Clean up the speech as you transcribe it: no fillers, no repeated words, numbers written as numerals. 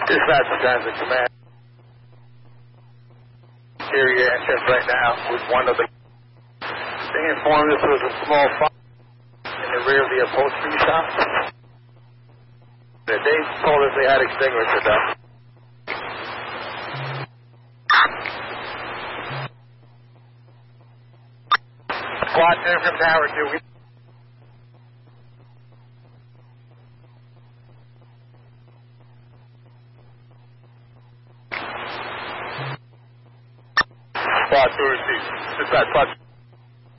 Dispatch Transit Command. Interior entrance right now with one of the... They informed us there was a small fire in the rear of the upholstery shop. They told us they had extinguished it up. Squad turn from Tower 2. Squad 2 received. Dispatch,